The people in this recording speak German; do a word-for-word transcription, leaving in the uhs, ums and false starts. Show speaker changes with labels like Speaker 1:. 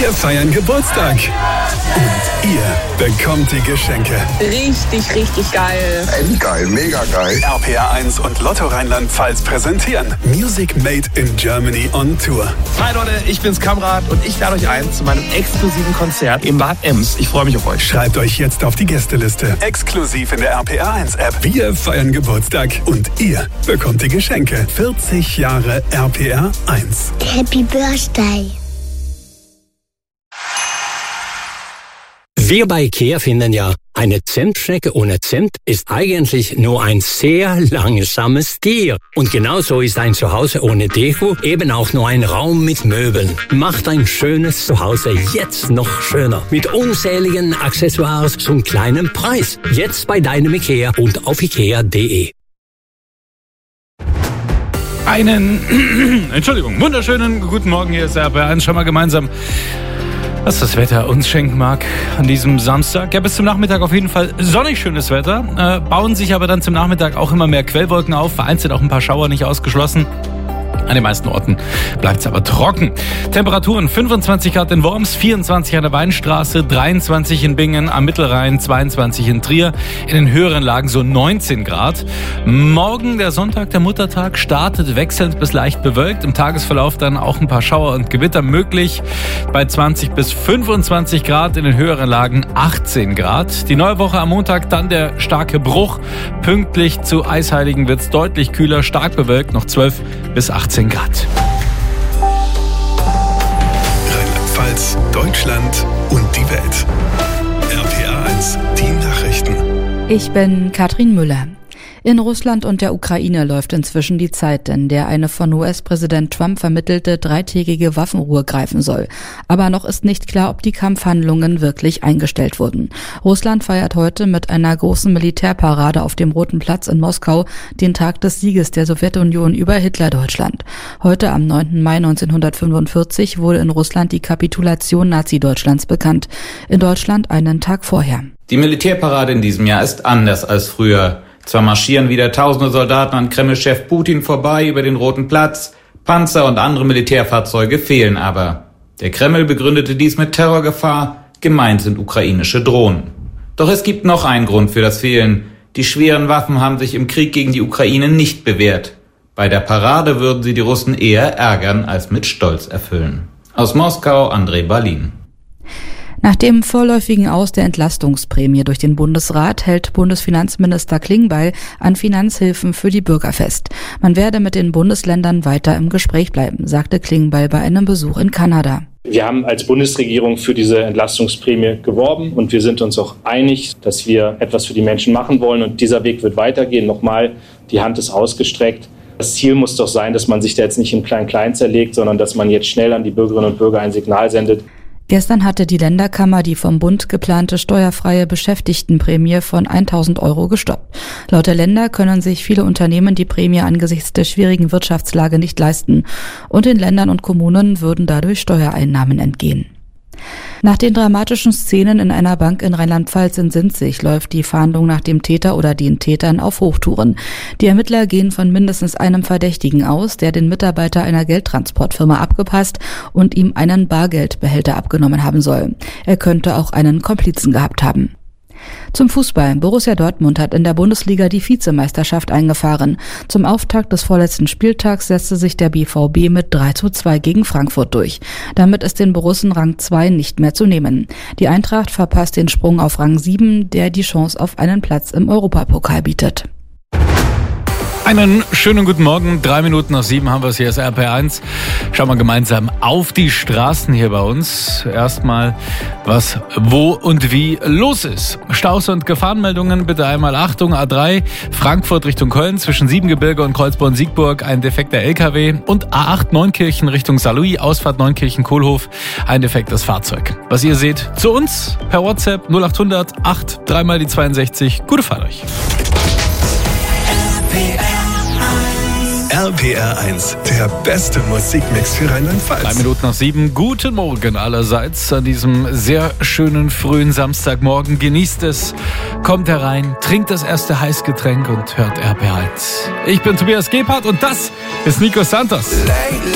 Speaker 1: Wir feiern Geburtstag. Und ihr bekommt die Geschenke.
Speaker 2: Richtig, richtig geil.
Speaker 3: Endgeil, mega geil.
Speaker 1: R P R eins und Lotto Rheinland-Pfalz präsentieren Music Made in Germany on Tour.
Speaker 4: Hi Leute, ich bin's Kamrat und ich lade euch ein zu meinem exklusiven Konzert im Bad Ems. Ich freue mich auf euch.
Speaker 1: Schreibt euch jetzt auf die Gästeliste. Exklusiv in der R P R eins App. Wir feiern Geburtstag und ihr bekommt die Geschenke. vierzig Jahre R P R eins.
Speaker 5: Happy Birthday.
Speaker 6: Wir bei IKEA finden ja, eine Zimtschnecke ohne Zimt ist eigentlich nur ein sehr langsames Tier. Und genauso ist ein Zuhause ohne Deko eben auch nur ein Raum mit Möbeln. Macht ein schönes Zuhause jetzt noch schöner. Mit unzähligen Accessoires zum kleinen Preis. Jetzt bei deinem IKEA und auf ikea punkt de.
Speaker 7: Einen, Entschuldigung, wunderschönen guten Morgen, hier ist R P R eins. Schauen wir gemeinsam, was das Wetter uns schenken mag an diesem Samstag. Ja, bis zum Nachmittag auf jeden Fall sonnig schönes Wetter. Äh, bauen sich aber dann zum Nachmittag auch immer mehr Quellwolken auf. Vereinzelt auch ein paar Schauer, nicht ausgeschlossen. An den meisten Orten bleibt es aber trocken. Temperaturen fünfundzwanzig Grad in Worms, vierundzwanzig an der Weinstraße, dreiundzwanzig in Bingen, am Mittelrhein, zweiundzwanzig in Trier. In den höheren Lagen so neunzehn Grad. Morgen, der Sonntag, der Muttertag, startet wechselnd bis leicht bewölkt. Im Tagesverlauf dann auch ein paar Schauer und Gewitter möglich. Bei zwanzig bis fünfundzwanzig Grad, in den höheren Lagen achtzehn Grad. Die neue Woche am Montag dann der starke Bruch. Pünktlich zu Eisheiligen wird es deutlich kühler, stark bewölkt, noch zwölf bis achtzehn Grad.
Speaker 1: Rheinland-Pfalz, Deutschland und die Welt. R P R eins, die Nachrichten.
Speaker 8: Ich bin Katrin Müller. In Russland und der Ukraine läuft inzwischen die Zeit, in der eine von U S-Präsident Trump vermittelte dreitägige Waffenruhe greifen soll. Aber noch ist nicht klar, ob die Kampfhandlungen wirklich eingestellt wurden. Russland feiert heute mit einer großen Militärparade auf dem Roten Platz in Moskau den Tag des Sieges der Sowjetunion über Hitlerdeutschland. Heute am neunten Mai neunzehnhundertfünfundvierzig wurde in Russland die Kapitulation Nazi-Deutschlands bekannt. In Deutschland einen Tag vorher.
Speaker 9: Die Militärparade in diesem Jahr ist anders als früher. Zwar marschieren wieder tausende Soldaten an Kreml-Chef Putin vorbei über den Roten Platz, Panzer und andere Militärfahrzeuge fehlen aber. Der Kreml begründete dies mit Terrorgefahr, gemeint sind ukrainische Drohnen. Doch es gibt noch einen Grund für das Fehlen. Die schweren Waffen haben sich im Krieg gegen die Ukraine nicht bewährt. Bei der Parade würden sie die Russen eher ärgern als mit Stolz erfüllen. Aus Moskau, André Balin.
Speaker 8: Nach dem vorläufigen Aus der Entlastungsprämie durch den Bundesrat hält Bundesfinanzminister Klingbeil an Finanzhilfen für die Bürger fest. Man werde mit den Bundesländern weiter im Gespräch bleiben, sagte Klingbeil bei einem Besuch in Kanada.
Speaker 10: Wir haben als Bundesregierung für diese Entlastungsprämie geworben und wir sind uns auch einig, dass wir etwas für die Menschen machen wollen und dieser Weg wird weitergehen. Nochmal, die Hand ist ausgestreckt. Das Ziel muss doch sein, dass man sich da jetzt nicht im Klein-Klein zerlegt, sondern dass man jetzt schnell an die Bürgerinnen und Bürger ein Signal sendet.
Speaker 8: Gestern hatte die Länderkammer die vom Bund geplante steuerfreie Beschäftigtenprämie von tausend Euro gestoppt. Laut der Länder können sich viele Unternehmen die Prämie angesichts der schwierigen Wirtschaftslage nicht leisten. Und den Ländern und Kommunen würden dadurch Steuereinnahmen entgehen. Nach den dramatischen Szenen in einer Bank in Rheinland-Pfalz in Sinzig läuft die Fahndung nach dem Täter oder den Tätern auf Hochtouren. Die Ermittler gehen von mindestens einem Verdächtigen aus, der den Mitarbeiter einer Geldtransportfirma abgepasst und ihm einen Bargeldbehälter abgenommen haben soll. Er könnte auch einen Komplizen gehabt haben. Zum Fußball. Borussia Dortmund hat in der Bundesliga die Vizemeisterschaft eingefahren. Zum Auftakt des vorletzten Spieltags setzte sich der B V B mit drei zu zwei gegen Frankfurt durch. Damit ist den Borussen Rang zwei nicht mehr zu nehmen. Die Eintracht verpasst den Sprung auf Rang sieben, der die Chance auf einen Platz im Europapokal bietet.
Speaker 7: Einen schönen guten Morgen. Drei Minuten nach sieben haben wir es hier als R P R eins. Schauen wir gemeinsam auf die Straßen hier bei uns. Erstmal, was, wo und wie los ist. Staus und Gefahrenmeldungen, bitte einmal Achtung. A drei, Frankfurt Richtung Köln, zwischen Siebengebirge und Kreuzborn-Siegburg, ein defekter L K W. Und A acht Neunkirchen Richtung Saarlouis, Ausfahrt Neunkirchen-Kohlhof, ein defektes Fahrzeug. Was ihr seht, zu uns per WhatsApp null acht hundert acht, dreimal die zweiundsechzig. Gute Fahrt euch.
Speaker 1: R P R eins, der beste Musikmix für Rheinland-Pfalz.
Speaker 7: Drei Minuten nach sieben. Guten Morgen allerseits an diesem sehr schönen frühen Samstagmorgen. Genießt es, kommt herein, trinkt das erste Heißgetränk und hört R P R eins. Ich bin Tobias Gebhardt und das ist Nico Santos.